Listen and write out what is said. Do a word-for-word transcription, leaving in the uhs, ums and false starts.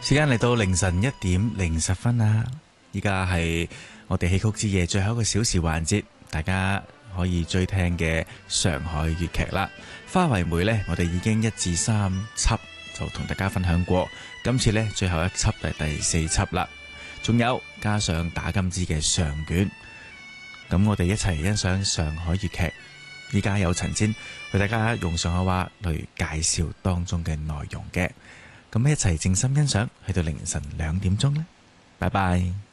時間嚟到凌晨一點零十分啦，依家係我哋戲曲之夜最後一個小時環節，大家可以追聽嘅上海粵劇啦。花為媒呢，我哋已經一至三輯就同大家分享過，今次呢，最後一輯係第四輯啦，仲有加上打金枝嘅上卷，咁我哋一齊欣賞上海粵劇。依家有陳千為大家用上海話嚟介紹當中嘅內容嘅，咁一齊靜心欣賞，去到凌晨兩點鐘呢，拜拜。